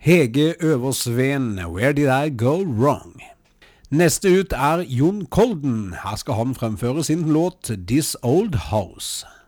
Hege Øversveen, Where Did I Go Wrong? Neste ut er Jon Kolden. Her skal han fremføre sin låt This Old House.